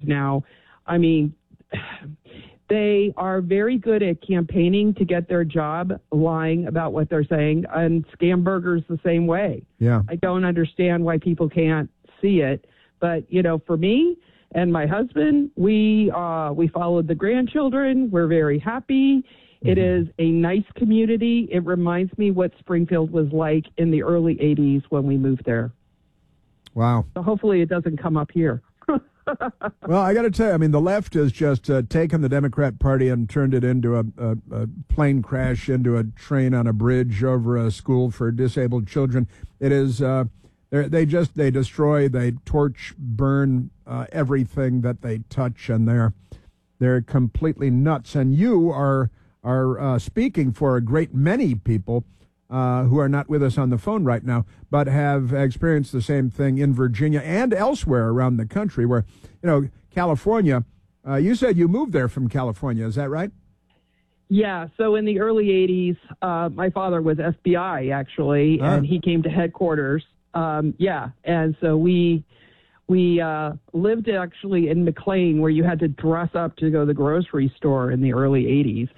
now. I mean, they are very good at campaigning to get their job, lying about what they're saying, and Scamberger's the same way. Yeah. I don't understand why people can't see it. But, for me and my husband, we followed the grandchildren. We're very happy. It is a nice community. It reminds me what Springfield was like in the early 80s when we moved there. Wow. So hopefully it doesn't come up here. Well, I got to tell you, the left has just taken the Democrat Party and turned it into a plane crash into a train on a bridge over a school for disabled children. It is, they destroy, they torch, burn everything that they touch, and they're completely nuts. And you are speaking for a great many people who are not with us on the phone right now, but have experienced the same thing in Virginia and elsewhere around the country where, California, you said you moved there from California. Is that right? Yeah. So in the early 80s, my father was FBI, actually, and he came to headquarters. And so we lived actually in McLean, where you had to dress up to go to the grocery store in the early 80s.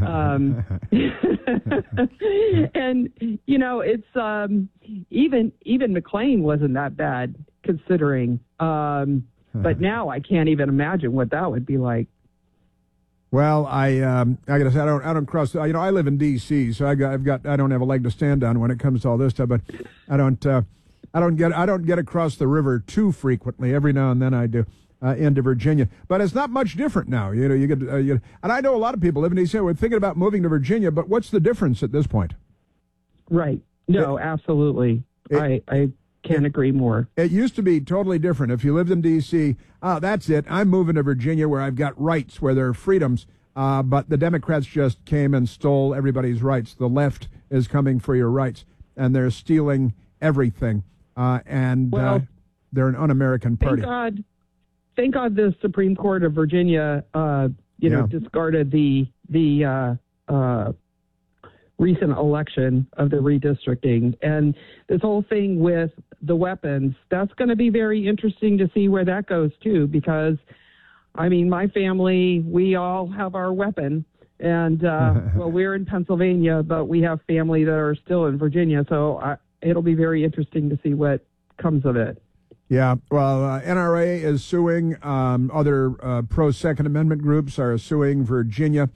And, it's even McLean wasn't that bad considering. But now I can't even imagine what that would be like. Well, I gotta say, I don't cross. I live in D.C., so I don't have a leg to stand on when it comes to all this stuff. But I don't get across the river too frequently. Every now and then I do into Virginia, but it's not much different now. You get and I know a lot of people live in D.C. We're thinking about moving to Virginia, but what's the difference at this point? Right. No, absolutely. I can't agree more. It used to be totally different. If you lived in D.C., that's it. I'm moving to Virginia where I've got rights, where there are freedoms. But the Democrats just came and stole everybody's rights. The left is coming for your rights, and they're stealing everything. They're an un-American party. Thank God the Supreme Court of Virginia, discarded the recent election of the redistricting. And this whole thing with the weapons, that's going to be very interesting to see where that goes, too, because, my family, we all have our weapon. And, we're in Pennsylvania, but we have family that are still in Virginia. So it'll be very interesting to see what comes of it. Yeah, well, NRA is suing. Other pro-Second Amendment groups are suing Virginia.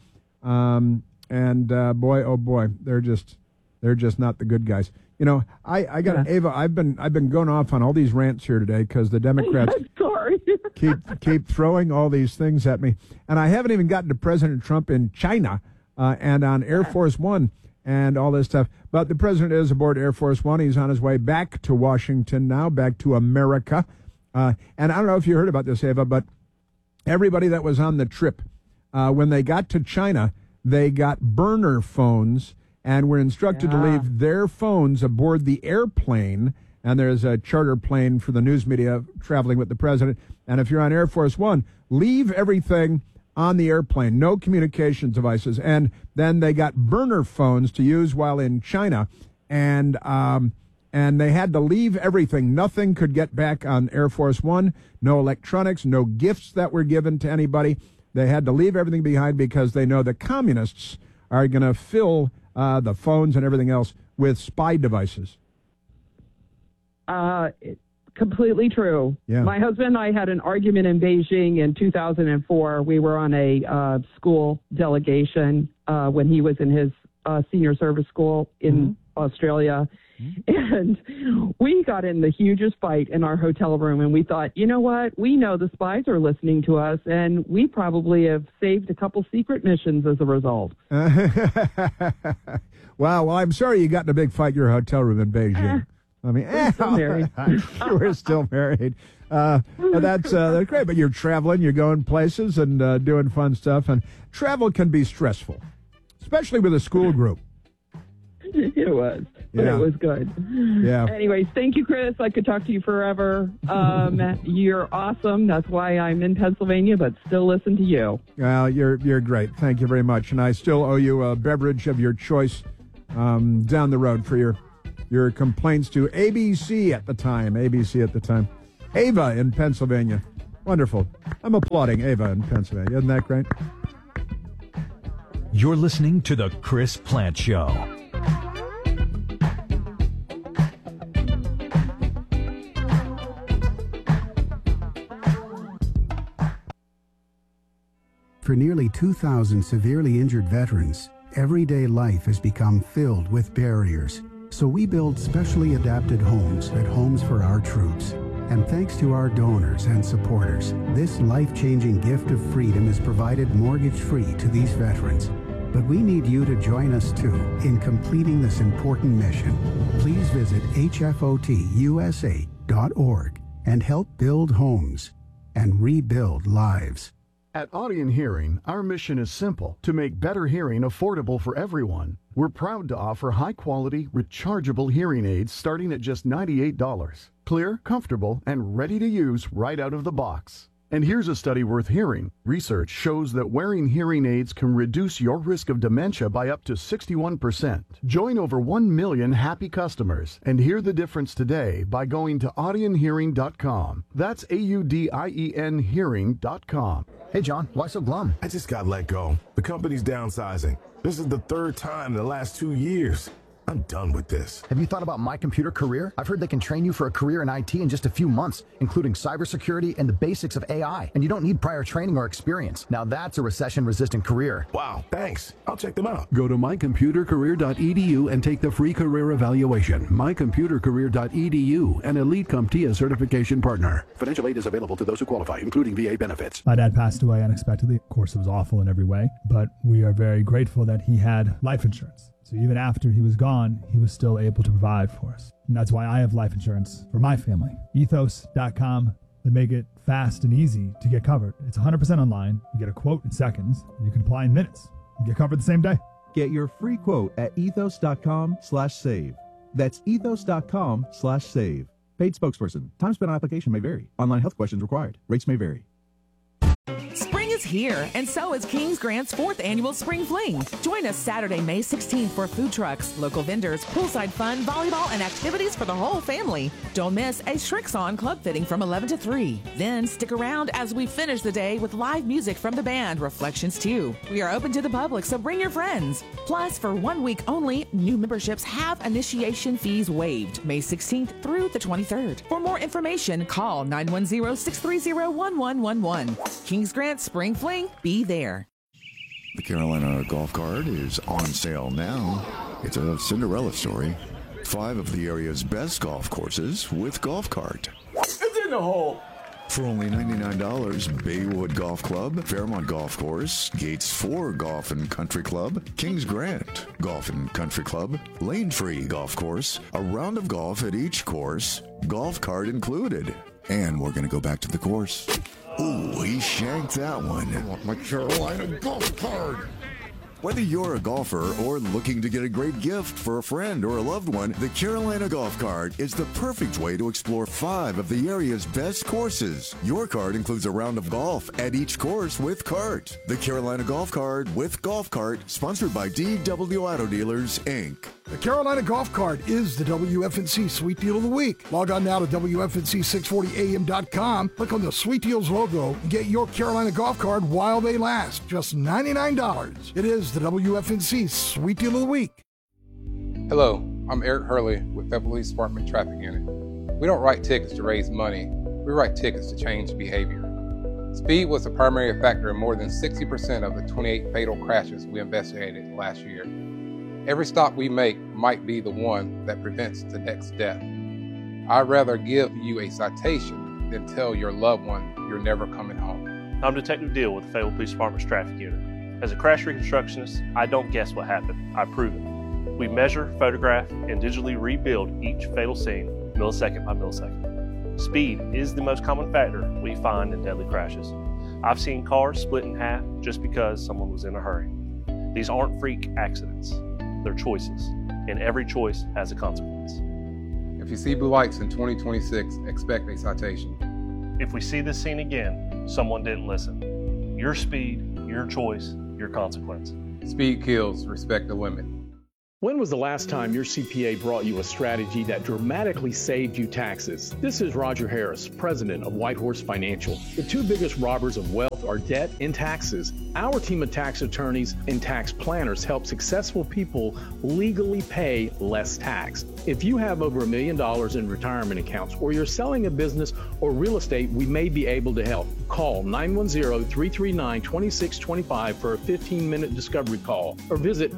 Boy, oh boy, they're just not the good guys. I got Ava. I've been going off on all these rants here today because the Democrats keep throwing all these things at me, and I haven't even gotten to President Trump in China and on Air Force One and all this stuff. But the president is aboard Air Force One. He's on his way back to Washington now, back to America. And I don't know if you heard about this, Ava, but everybody that was on the trip, when they got to China, they got burner phones and were instructed to leave their phones aboard the airplane. And there's a charter plane for the news media traveling with the president. And if you're on Air Force One, leave everything on the airplane, no communications devices. And then they got burner phones to use while in China. And they had to leave everything. Nothing could get back on Air Force One. No electronics, no gifts that were given to anybody. They had to leave everything behind because they know the communists are going to fill the phones and everything else with spy devices. Completely true. Yeah. My husband and I had an argument in Beijing in 2004. We were on a school delegation when he was in his senior service school in Australia. And we got in the hugest fight in our hotel room, and we thought, you know what? We know the spies are listening to us, and we probably have saved a couple secret missions as a result. Wow. Well, I'm sorry you got in a big fight in your hotel room in Beijing. We're still married. We're still married. That's great. But you're traveling, you're going places and doing fun stuff. And travel can be stressful, especially with a school group. It was. But it was good. Yeah. Anyways, thank you, Chris. I could talk to you forever. You're awesome. That's why I'm in Pennsylvania, but still listen to you. Well, you're great. Thank you very much. And I still owe you a beverage of your choice down the road for your complaints to ABC at the time. Ava in Pennsylvania. Wonderful. I'm applauding Ava in Pennsylvania. Isn't that great? You're listening to The Chris Plante Show. For nearly 2,000 severely injured veterans, everyday life has become filled with barriers. So we build specially adapted homes at Homes for Our Troops. And thanks to our donors and supporters, this life-changing gift of freedom is provided mortgage-free to these veterans. But we need you to join us too in completing this important mission. Please visit hfotusa.org and help build homes and rebuild lives. At Audion Hearing, our mission is simple: to make better hearing affordable for everyone. We're proud to offer high-quality, rechargeable hearing aids starting at just $98. Clear, comfortable, and ready to use right out of the box. And here's a study worth hearing. Research shows that wearing hearing aids can reduce your risk of dementia by up to 61%. Join over 1 million happy customers and hear the difference today by going to audionhearing.com. That's AUDIEN hearing.com. Hey, John, why so glum? I just got let go. The company's downsizing. This is the third time in the last 2 years. I'm done with this. Have you thought about My Computer Career? I've heard they can train you for a career in IT in just a few months, including cybersecurity and the basics of AI. And you don't need prior training or experience. Now that's a recession-resistant career. Wow, thanks. I'll check them out. Go to mycomputercareer.edu and take the free career evaluation. mycomputercareer.edu, an Elite CompTIA certification partner. Financial aid is available to those who qualify, including VA benefits. My dad passed away unexpectedly. Of course, it was awful in every way, but we are very grateful that he had life insurance. So even after he was gone, he was still able to provide for us. And that's why I have life insurance for my family. Ethos.com. They make it fast and easy to get covered. It's 100% online. You get a quote in seconds. And you can apply in minutes. You get covered the same day. Get your free quote at ethos.com/save. That's ethos.com/save. Paid spokesperson. Time spent on application may vary. Online health questions required. Rates may vary. Spring is here, and so is Kings Grant's 4th annual Spring Fling. Join us Saturday, May 16th for food trucks, local vendors, poolside fun, volleyball, and activities for the whole family. Don't miss a Shricks On club fitting from 11 to 3. Then stick around as we finish the day with live music from the band Reflections 2. We are open to the public, so bring your friends. Plus, for 1 week only, new memberships have initiation fees waived, May 16th through the 23rd. For more information, call 910-630-1111. Kings Grant Spring Fling, be there. The Carolina Golf Cart is on sale now. It's a Cinderella story. 5 of the area's best golf courses with Golf Cart. It's in the hole. For only $99, Baywood Golf Club, Fairmont Golf Course, Gates 4 Golf and Country Club, Kings Grant Golf and Country Club, Lane Tree Golf Course, a round of golf at each course, Golf Cart included. And we're going to go back to the course. Ooh, he shanked that one. I want my Carolina Golf Cart. Whether you're a golfer or looking to get a great gift for a friend or a loved one, the Carolina Golf Cart is the perfect way to explore 5 of the area's best courses. Your cart includes a round of golf at each course with cart. The Carolina Golf Cart with Golf Cart, sponsored by DW Auto Dealers, Inc. The Carolina Golf Cart is the WFNC Sweet Deal of the Week. Log on now to WFNC640AM.com, click on the Sweet Deals logo, and get your Carolina Golf Cart while they last. Just $99. It is the WFNC Sweet Deal of the Week. Hello, I'm Eric Hurley with Fayetteville Police Department Traffic Unit. We don't write tickets to raise money. We write tickets to change behavior. Speed was the primary factor in more than 60% of the 28 fatal crashes we investigated last year. Every stop we make might be the one that prevents the next death. I'd rather give you a citation than tell your loved one you're never coming home. I'm Detective Deal with the Fayetteville Police Department's Traffic Unit. As a crash reconstructionist, I don't guess what happened, I prove it. We measure, photograph, and digitally rebuild each fatal scene millisecond by millisecond. Speed is the most common factor we find in deadly crashes. I've seen cars split in half just because someone was in a hurry. These aren't freak accidents. They're choices, and every choice has a consequence. If you see blue lights in 2026, expect a citation. If we see this scene again, someone didn't listen. Your speed, your choice, your consequence. Speed kills, respect the limit. When was the last time your CPA brought you a strategy that dramatically saved you taxes? This is Roger Harris, president of Whitehorse Financial. The two biggest robbers of wealth are debt and taxes. Our team of tax attorneys and tax planners help successful people legally pay less tax. If you have over $1 million in retirement accounts, or you're selling a business or real estate, we may be able to help. Call 910-339-2625 for a 15-minute discovery call, or visit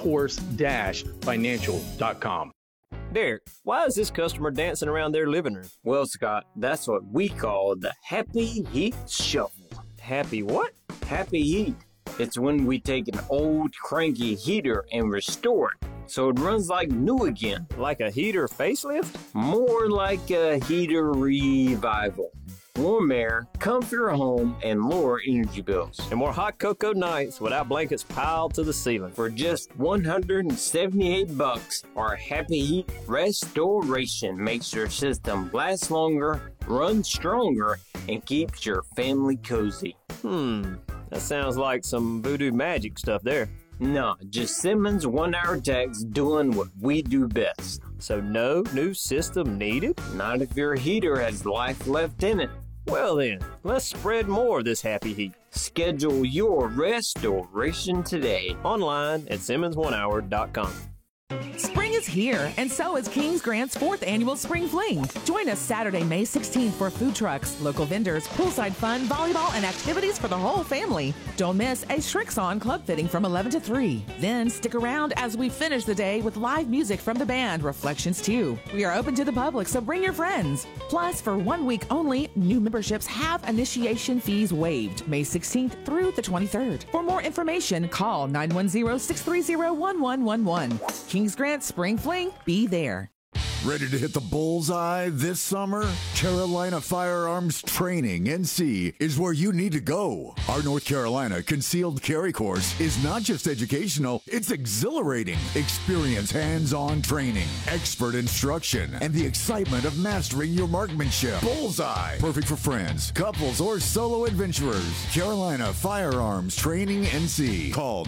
whitehorse-financial.com. Derek, why is this customer dancing around their living room? Well, Scott, that's what we call the Happy Heat Shuffle. Happy what? Happy Heat. It's when we take an old cranky heater and restore it so it runs like new again. Like a heater facelift? More like a heater revival. Warm air, comfier home, and lower energy bills. And more hot cocoa nights without blankets piled to the ceiling. For just $178, our Happy Heat Restoration makes your system last longer, run stronger, and keeps your family cozy. That sounds like some voodoo magic stuff there. No, just Simmons 1-hour techs doing what we do best. So no new system needed? Not if your heater has life left in it. Well then, let's spread more of this Happy Heat. Schedule your restoration today. Online at SimmonsOneHour.com. Spring is here, and so is Kings Grant's 4th annual Spring Fling. Join us Saturday, May 16th for food trucks, local vendors, poolside fun, volleyball, and activities for the whole family. Don't miss a Shrix-On club fitting from 11 to 3. Then stick around as we finish the day with live music from the band Reflections 2. We are open to the public, so bring your friends. Plus, for 1 week only, new memberships have initiation fees waived May 16th through the 23rd. For more information, call 910-630-1111. Kings Grant Spring Fling, be there. Ready to hit the bullseye this summer? Carolina Firearms Training, NC, is where you need to go. Our North Carolina Concealed Carry course is not just educational, it's exhilarating. Experience hands-on training, expert instruction, and the excitement of mastering your marksmanship. Bullseye, perfect for friends, couples, or solo adventurers. Carolina Firearms Training, NC. Call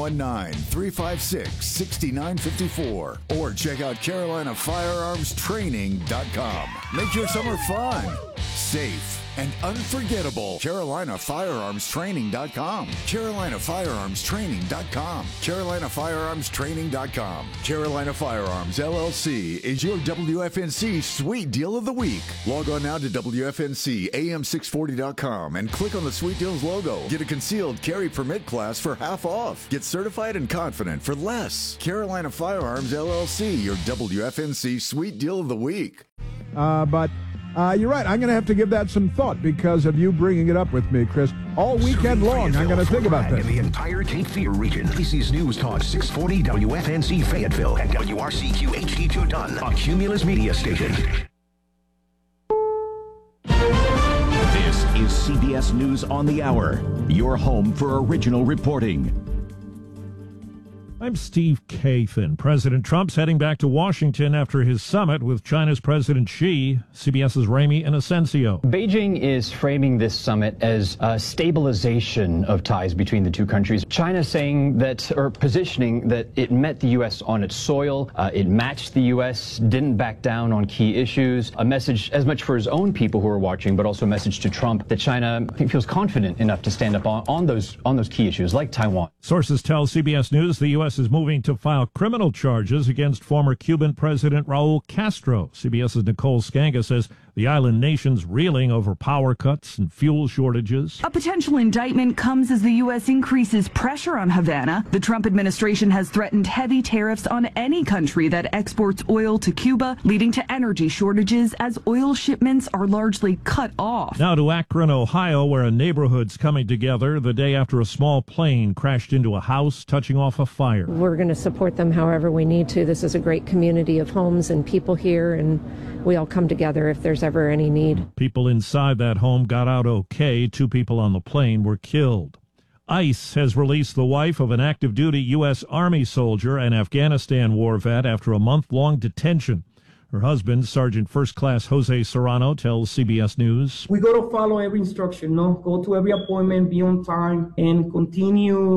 919-356-6954 or check out Carolina Firearmstraining.com. Make your summer fun, safe, and unforgettable. CarolinaFirearmstraining.com. CarolinaFirearmstraining.com. CarolinaFirearmstraining.com. Carolina Firearms, LLC is your WFNC Sweet Deal of the Week. Log on now to WFNCAM640.com and click on the Sweet Deals logo. Get a concealed carry permit class for half off. Get certified and confident for less. Carolina Firearms, LLC, your WFNC Sweet Deal of the Week. But you're right. I'm going to have to give that some thought because of you bringing it up with me, Chris. All weekend long, I'm going to think about this. In the entire Cape Fear region, ABC's News Talk 640 WFNC Fayetteville and WRCQ HD2 Dunn, a Cumulus media station. This is CBS News on the Hour, your home for original reporting. I'm Steve Kathan. President Trump's heading back to Washington after his summit with China's President Xi. CBS's Ramy Inocencio. Beijing is framing this summit as a stabilization of ties between the two countries. China saying that, or positioning that it met the U.S. on its soil, it matched the U.S., didn't back down on key issues. A message as much for his own people who are watching, but also a message to Trump that China, I think, feels confident enough to stand up on those key issues like Taiwan. Sources tell CBS News the U.S. is moving to file criminal charges against former Cuban President Raul Castro. CBS's Nicole Skanga says the island nation's reeling over power cuts and fuel shortages. A potential indictment comes as the U.S. increases pressure on Havana. The Trump administration has threatened heavy tariffs on any country that exports oil to Cuba, leading to energy shortages as oil shipments are largely cut off. Now to Akron, Ohio, where a neighborhood's coming together the day after a small plane crashed into a house, touching off a fire. We're going to support them however we need to. This is a great community of homes and people here, and we all come together if there's ever any need. People inside that home got out okay. 2 people on the plane were killed. ICE has released the wife of an active-duty U.S. Army soldier and Afghanistan war vet after a month-long detention. Her husband, Sergeant First Class Jose Serrano, tells CBS News. We got to follow every instruction, go to every appointment, be on time, and continue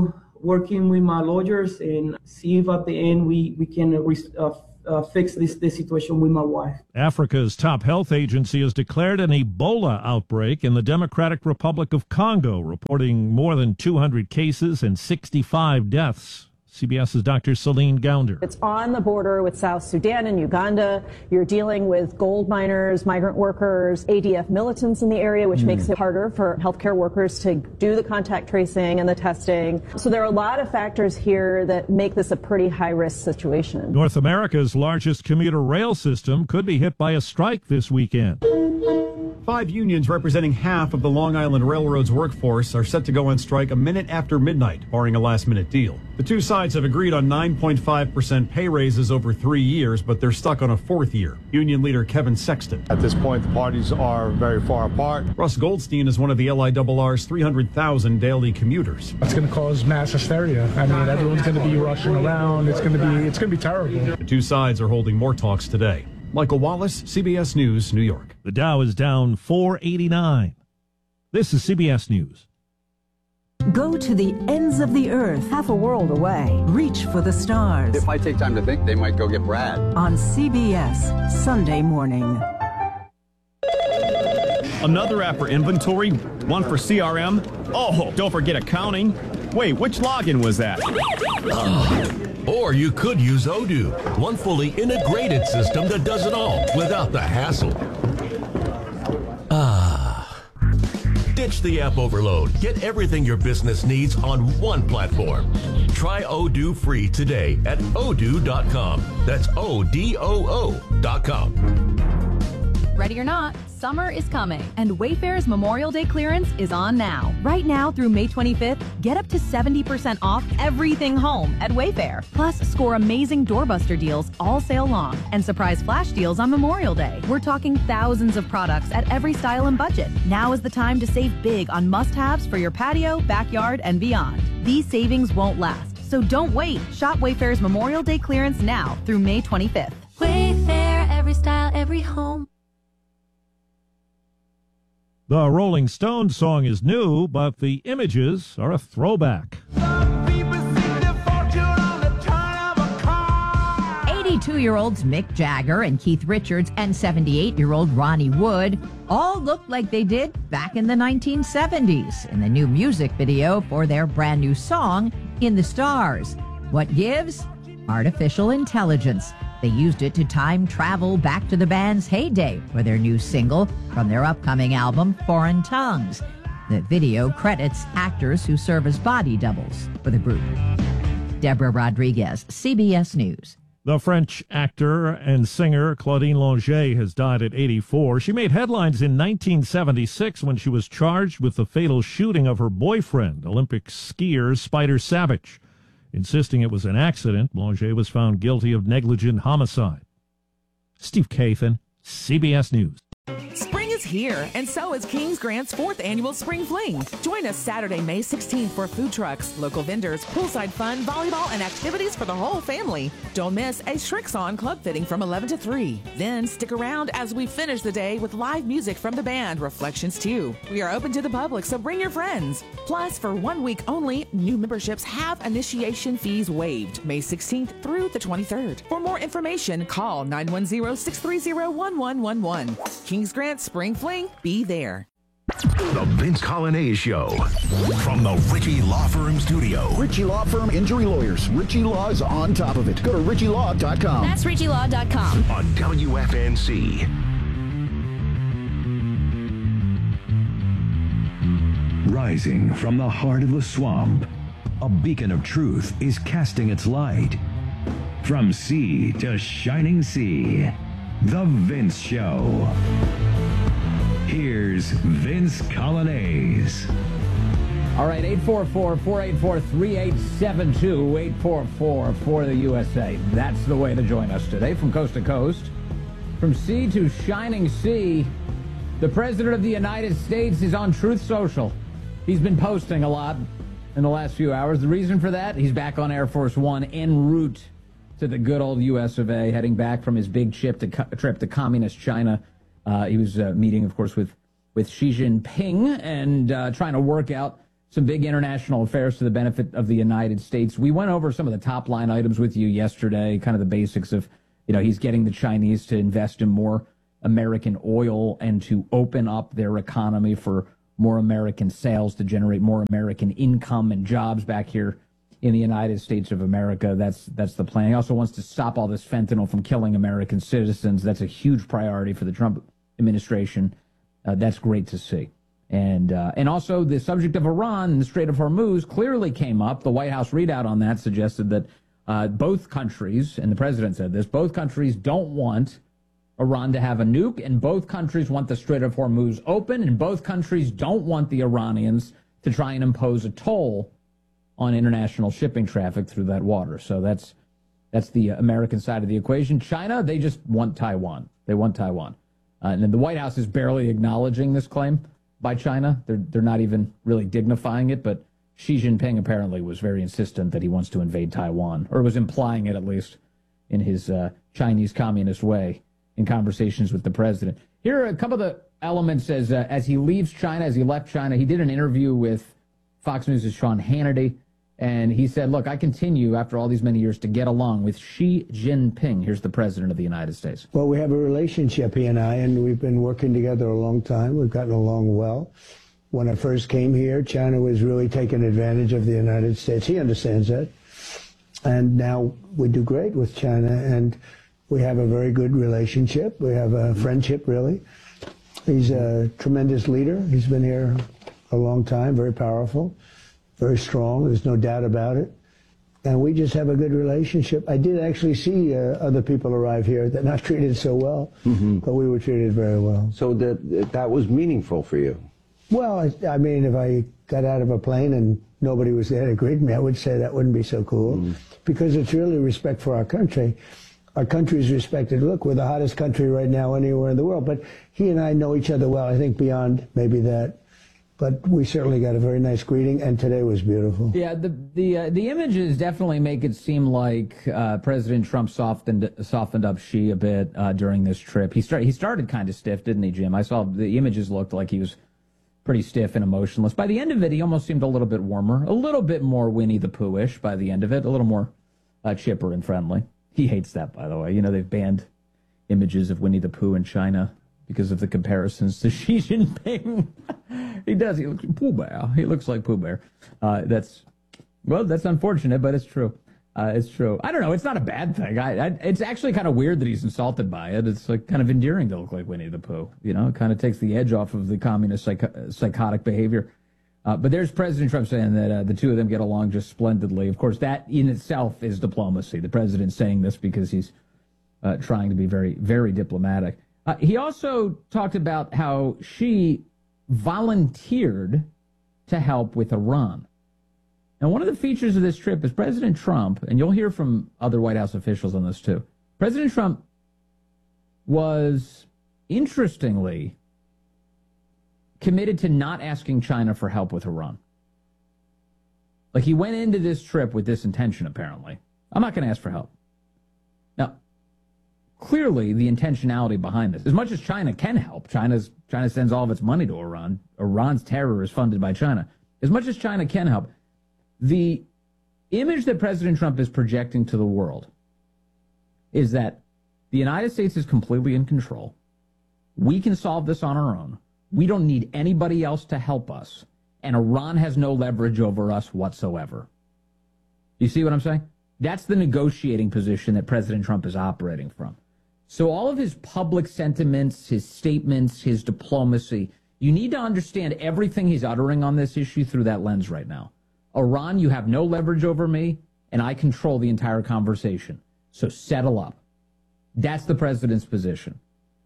working with my lawyers and see if at the end we can fix this situation with my wife. Africa's top health agency has declared an Ebola outbreak in the Democratic Republic of Congo, reporting more than 200 cases and 65 deaths. CBS's Dr. Celine Gounder. It's on the border with South Sudan and Uganda. You're dealing with gold miners, migrant workers, ADF militants in the area, which makes it harder for healthcare workers to do the contact tracing and the testing. So there are a lot of factors here that make this a pretty high-risk situation. North America's largest commuter rail system could be hit by a strike this weekend. 5 unions representing half of the Long Island Railroad's workforce are set to go on strike a minute after midnight, barring a last-minute deal. The two sides have agreed on 9.5% pay raises over 3 years, but they're stuck on a 4th year. Union leader Kevin Sexton. At this point, the parties are very far apart. Russ Goldstein is one of the LIRR's 300,000 daily commuters. It's going to cause mass hysteria. I mean, everyone's going to be rushing around. It's going to be terrible. The two sides are holding more talks today. Michael Wallace, CBS News, New York. The Dow is down 489. This is CBS News. Go to the ends of the earth, half a world away. Reach for the stars. If I take time to think, they might go get Brad. On CBS, Sunday morning. Another app for inventory, one for CRM. Oh, don't forget accounting. Wait, which login was that? Or you could use Odoo, one fully integrated system that does it all without the hassle. Ditch the app overload. Get everything your business needs on one platform. Try Odoo free today at odoo.com. That's ODOO.com. Ready or not, summer is coming, and Wayfair's Memorial Day clearance is on now. Right now through May 25th, get up to 70% off everything home at Wayfair. Plus, score amazing doorbuster deals all sale long and surprise flash deals on Memorial Day. We're talking thousands of products at every style and budget. Now is the time to save big on must-haves for your patio, backyard, and beyond. These savings won't last, so don't wait. Shop Wayfair's Memorial Day clearance now through May 25th. Wayfair, every style, every home. The Rolling Stones song is new, but the images are a throwback. 82-year-olds Mick Jagger and Keith Richards and 78-year-old Ronnie Wood all look like they did back in the 1970s in the new music video for their brand new song, In the Stars. What gives? Artificial intelligence. They used it to time travel back to the band's heyday for their new single from their upcoming album, Foreign Tongues. The video credits actors who serve as body doubles for the group. Deborah Rodriguez, CBS News. The French actor and singer Claudine Longet has died at 84. She made headlines in 1976 when she was charged with the fatal shooting of her boyfriend, Olympic skier Spider Savage. Insisting it was an accident, Longet was found guilty of negligent homicide. Steve Kathan, CBS News. Spring is here, and so is Kings Grant's 4th annual Spring Fling. Join us Saturday, May 16th for food trucks, local vendors, poolside fun, volleyball, and activities for the whole family. Don't miss a Shrix-On club fitting from 11 to 3. Then stick around as we finish the day with live music from the band Reflections 2. We are open to the public, so bring your friends. Plus, for 1 week only, new memberships have initiation fees waived May 16th through the 23rd. For more information, call 910-630-1111. Kings Grant Spring Fling, be there. The Vince Colonnese Show from the Ritchie Law Firm studio. Ritchie Law Firm Injury Lawyers. Ritchie Law is on top of it. Go to ritchielaw.com. That's ritchielaw.com. On WFNC. Rising from the heart of the swamp, a beacon of truth is casting its light. From sea to shining sea, The Vince Show. Here's Vince Colonnese. All right, 844-484-3872, 844 for the USA. That's the way to join us today from coast to coast. From sea to shining sea, the President of the United States is on Truth Social. He's been posting a lot in the last few hours. The reason for that, he's back on Air Force One en route to the good old US of A, heading back from his big trip to communist China. He was meeting, of course, with Xi Jinping and trying to work out some big international affairs to the benefit of the United States. We went over some of the top line items with you yesterday, kind of the basics of, he's getting the Chinese to invest in more American oil and to open up their economy for more American sales to generate more American income and jobs back here in the United States of America. That's the plan. He also wants to stop all this fentanyl from killing American citizens. That's a huge priority for the Trump administration. That's great to see. And also the subject of Iran and the Strait of Hormuz clearly came up. The White House readout on that suggested that both countries, and the president said this, both countries don't want Iran to have a nuke, and both countries want the Strait of Hormuz open, and both countries don't want the Iranians to try and impose a toll on international shipping traffic through that water. So that's the American side of the equation. China, they just want Taiwan. They want Taiwan. And then the White House is barely acknowledging this claim by China. They're not even really dignifying it, but Xi Jinping apparently was very insistent that he wants to invade Taiwan, or was implying it at least in his Chinese communist way in conversations with the president. Here are a couple of the elements as he leaves China, as he left China. He did an interview with Fox News' Sean Hannity, and he said, look, I continue after all these many years to get along with Xi Jinping. Here's the president of the United States. Well, we have a relationship, he and I, and we've been working together a long time. We've gotten along well. When I first came here, China was really taking advantage of the United States. He understands that. And now we do great with China, and we have a very good relationship. We have a friendship, really. He's a tremendous leader. He's been here a long time, very powerful, very strong. There's no doubt about it. And we just have a good relationship. I did actually see other people arrive here that not treated so well, but we were treated very well. So that was meaningful for you? Well, I mean, if I got out of a plane and nobody was there to greet me, I would say that wouldn't be so cool, because it's really respect for our country. Our country is respected. Look, we're the hottest country right now anywhere in the world. But he and I know each other well, I think beyond maybe that. But we certainly got a very nice greeting, and today was beautiful. Yeah, the images definitely make it seem like President Trump softened up Xi a bit during this trip. He started kind of stiff, didn't he, Jim? I saw the images looked like he was pretty stiff and emotionless. By the end of it, he almost seemed a little bit warmer, a little bit more Winnie the Pooh-ish by the end of it, a little more chipper and friendly. He hates that, by the way. You know, they've banned images of Winnie the Pooh in China because of the comparisons to Xi Jinping. He does. He looks like Pooh Bear. He looks like Pooh Bear. That's unfortunate, but it's true. It's true. I don't know. It's not a bad thing. It's actually kind of weird that he's insulted by it. It's like kind of endearing to look like Winnie the Pooh. You know, it kind of takes the edge off of the communist psychotic behavior. But there's President Trump saying that the two of them get along just splendidly. Of course, that in itself is diplomacy. The president's saying this because he's trying to be very, very diplomatic. He also talked about how Xi volunteered to help with Iran. Now, one of the features of this trip is President Trump, and you'll hear from other White House officials on this too, President Trump was, interestingly, committed to not asking China for help with Iran. Like, he went into this trip with this intention, apparently. I'm not going to ask for help. Now, clearly, the intentionality behind this, as much as China can help, China sends all of its money to Iran. Iran's terror is funded by China. As much as China can help, the image that President Trump is projecting to the world is that the United States is completely in control. We can solve this on our own. We don't need anybody else to help us. And Iran has no leverage over us whatsoever. You see what I'm saying? That's the negotiating position that President Trump is operating from. So all of his public sentiments, his statements, his diplomacy, you need to understand everything he's uttering on this issue through that lens right now. Iran, you have no leverage over me, and I control the entire conversation. So settle up. That's the president's position.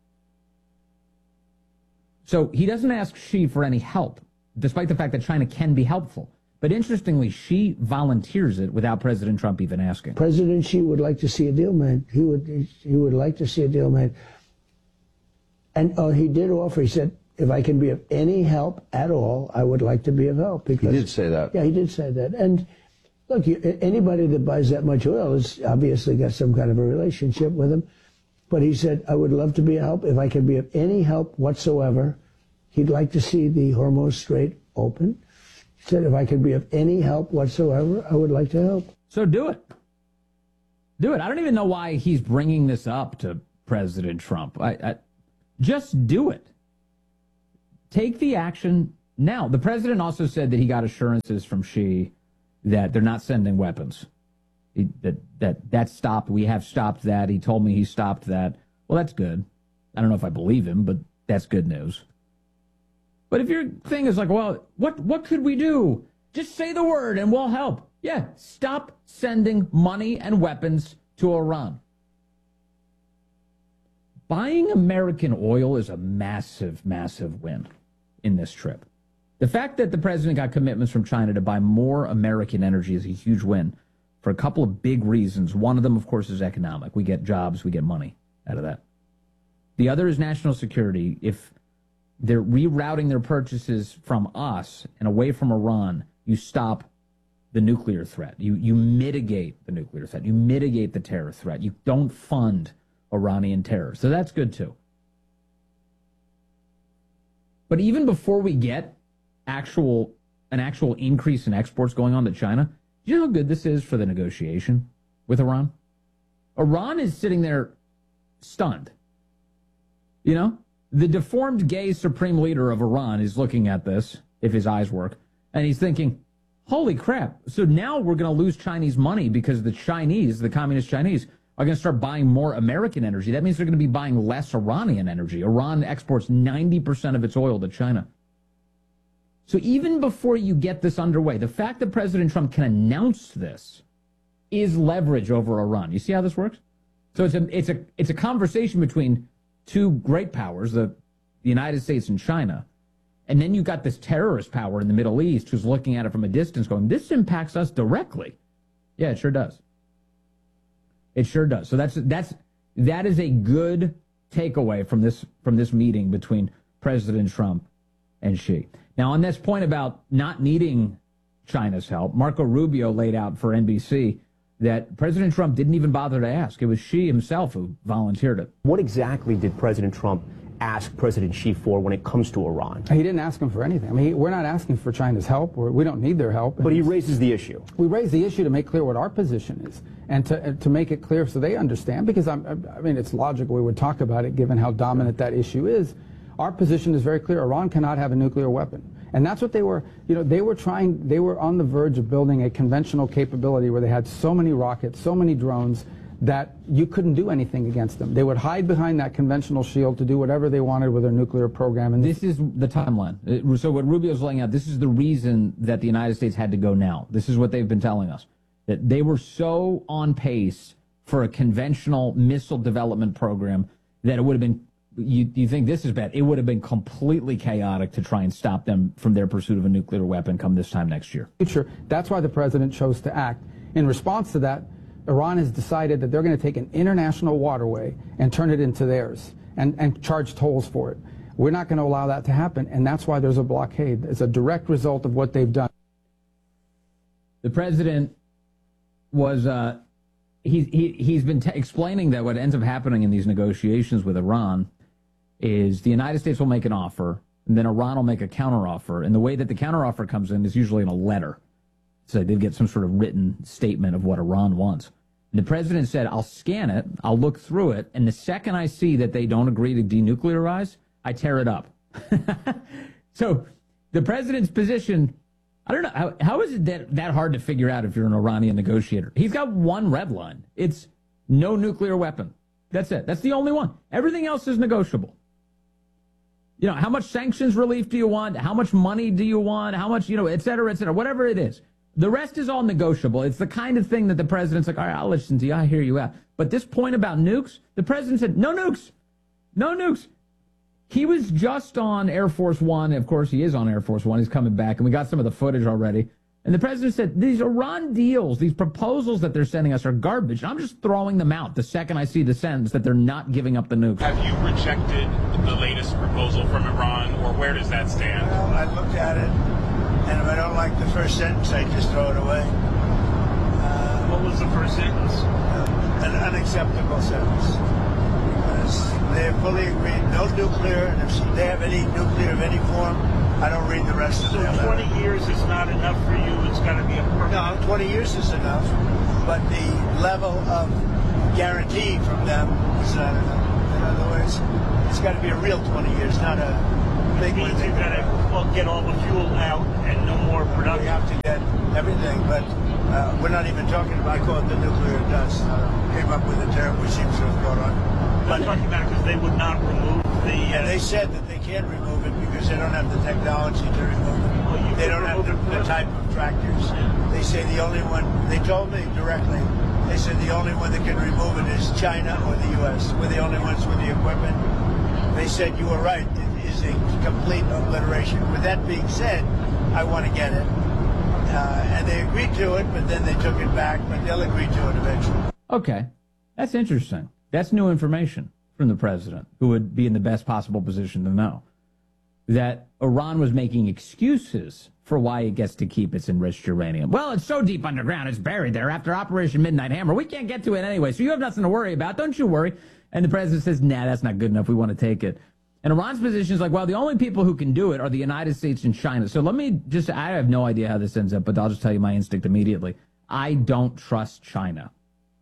So he doesn't ask Xi for any help, despite the fact that China can be helpful. But interestingly, Xi volunteers it without President Trump even asking. President Xi would like to see a deal made. He would like to see a deal made. And he did offer, he said, if I can be of any help at all, I would like to be of help. Because, he did say that. Yeah, he did say that. And look, anybody that buys that much oil has obviously got some kind of a relationship with him. But he said, I would love to be of help. If I can be of any help whatsoever, he'd like to see the Hormuz Strait open. He said, if I could be of any help whatsoever, I would like to help. So do it. Do it. I don't even know why he's bringing this up to President Trump. Just do it. Take the action now. The president also said that he got assurances from Xi that they're not sending weapons. That stopped. We have stopped that. He told me he stopped that. Well, that's good. I don't know if I believe him, but that's good news. But if your thing is like, well, what could we do? Just say the word and we'll help. Yeah, stop sending money and weapons to Iran. Buying American oil is a massive, massive win in this trip. The fact that the president got commitments from China to buy more American energy is a huge win for a couple of big reasons. One of them, of course, is economic. We get jobs, we get money out of that. The other is national security. If they're rerouting their purchases from us and away from Iran, you stop the nuclear threat. You mitigate the nuclear threat. You mitigate the terror threat. You don't fund Iranian terror. So that's good, too. But even before we get an actual increase in exports going on to China, do you know how good this is for the negotiation with Iran? Iran is sitting there stunned. You know? The deformed gay supreme leader of Iran is looking at this, if his eyes work, and he's thinking, holy crap, so now we're going to lose Chinese money because the communist Chinese, are going to start buying more American energy. That means they're going to be buying less Iranian energy. Iran exports 90% of its oil to China. So even before you get this underway, the fact that President Trump can announce this is leverage over Iran. You see how this works? So it's a conversation between two great powers, the United States and China. And then you got this terrorist power in the Middle East who's looking at it from a distance going, this impacts us directly. Yeah, it sure does. It sure does. So that is a good takeaway from this meeting between President Trump and Xi. Now, on this point about not needing China's help, Marco Rubio laid out for NBC that President Trump didn't even bother to ask. It was Xi himself who volunteered it. What exactly did President Trump ask President Xi for when it comes to Iran? He didn't ask him for anything. I mean, we're not asking for China's help. We don't need their help. But he raises the issue. We raise the issue to make clear what our position is and to make it clear so they understand, because I mean, it's logical we would talk about it given how dominant that issue is. Our position is very clear. Iran cannot have a nuclear weapon. And that's what they were, they were on the verge of building a conventional capability where they had so many rockets, so many drones, that you couldn't do anything against them. They would hide behind that conventional shield to do whatever they wanted with their nuclear program. And this is the timeline. So what Rubio's laying out, this is the reason that the United States had to go now. This is what they've been telling us, that they were so on pace for a conventional missile development program that it would have been, you think this is bad, it would have been completely chaotic to try and stop them from their pursuit of a nuclear weapon come this time next year. That's why the president chose to act. In response to that, Iran has decided that they're going to take an international waterway and turn it into theirs and charge tolls for it. We're not going to allow that to happen, and that's why there's a blockade. It's a direct result of what they've done. The president was, he's been explaining that what ends up happening in these negotiations with Iran is the United States will make an offer, and then Iran will make a counteroffer, and the way that the counteroffer comes in is usually in a letter. So they'd get some sort of written statement of what Iran wants. And the president said, I'll scan it, I'll look through it, and the second I see that they don't agree to denuclearize, I tear it up. So the president's position, I don't know, how is it that hard to figure out if you're an Iranian negotiator? He's got one red line. It's no nuclear weapon. That's it. That's the only one. Everything else is negotiable. You know, how much sanctions relief do you want? How much money do you want? How much, et cetera, whatever it is. The rest is all negotiable. It's the kind of thing that the president's like, all right, I'll listen to you. I hear you out. But this point about nukes, the president said, no nukes. No nukes. He was just on Air Force One. Of course, he is on Air Force One. He's coming back, and we got some of the footage already. And the president said, these Iran deals, these proposals that they're sending us are garbage. I'm just throwing them out the second I see the sentence that they're not giving up the nukes. Have you rejected the latest proposal from Iran, or where does that stand? Well, I looked at it, and if I don't like the first sentence, I just throw it away. What was the first sentence? An unacceptable sentence. Because they have fully agreed, no nuclear, and if they have any nuclear of any form, I don't read the rest of their letter. 20 years is not enough for you. It's got to be a permanent. No, 20 years is enough, but the level of guarantee from them is not enough. In other words, it's got to be a real 20 years, not a big one. You've got to get all the fuel out and no more production. We have to get everything, but we're not even talking about, I call it the nuclear dust. Came up with a term which seems to have caught on. I'm talking about because they would not remove the... And they said that they can't remove it because they don't have the technology to remove it. Well, they don't have the type of tractors. They say the only one, they told me directly, they said the only one that can remove it is China or the U.S. We're the only ones with the equipment. They said you were right. It is a complete obliteration. With that being said, I want to get it. And they agreed to it, but then they took it back, but they'll agree to it eventually. Okay. That's interesting. That's new information from the president, who would be in the best possible position to know that Iran was making excuses for why it gets to keep its enriched uranium. Well, it's so deep underground, it's buried there after Operation Midnight Hammer. We can't get to it anyway, so you have nothing to worry about. Don't you worry. And the president says, nah, that's not good enough. We want to take it. And Iran's position is like, well, the only people who can do it are the United States and China. So let me just, I have no idea how this ends up, but I'll just tell you my instinct immediately. I don't trust China.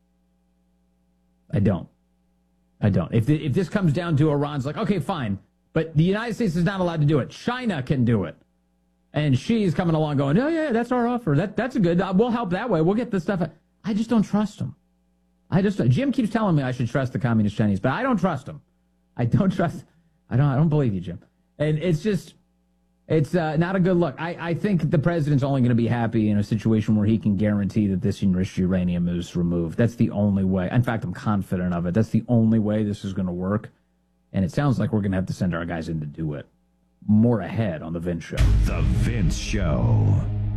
I don't. If this comes down to Iran's like, okay, fine, but the United States is not allowed to do it. China can do it. And she's coming along going, oh, yeah, that's our offer. That's a good, we'll help that way. We'll get this stuff. I just don't trust them. Jim keeps telling me I should trust the Communist Chinese, but I don't trust them. I don't believe you, Jim. And it's just, it's not a good look. I think the president's only going to be happy in a situation where he can guarantee that this enriched uranium is removed. That's the only way. In fact, I'm confident of it. That's the only way this is going to work. And it sounds like we're going to have to send our guys in to do it. More ahead on The Vince Show. The Vince Show.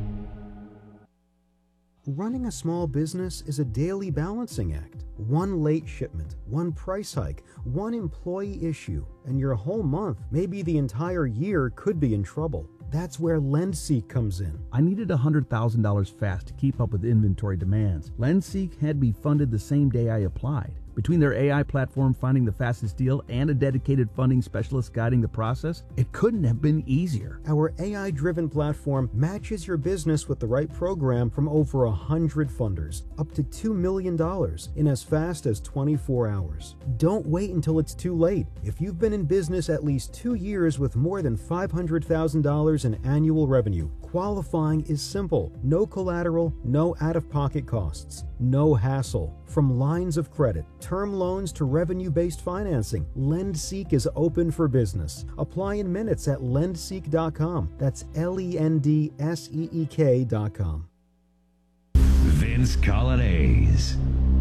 Running a small business is a daily balancing act. One late shipment, one price hike, one employee issue, and your whole month, maybe the entire year, could be in trouble. That's where LendSeek comes in. I needed $100,000 fast to keep up with inventory demands. LendSeek had me funded the same day I applied. Between their AI platform finding the fastest deal and a dedicated funding specialist guiding the process, it couldn't have been easier. Our AI-driven platform matches your business with the right program from over 100 funders, up to $2 million in as fast as 24 hours. Don't wait until it's too late. If you've been in business at least 2 years with more than $500,000 in annual revenue, qualifying is simple. No collateral, no out-of-pocket costs, no hassle. From lines of credit, term loans to revenue-based financing, LendSeek is open for business. Apply in minutes at lendseek.com. That's LENDSEEK.com. Vince Colonnese.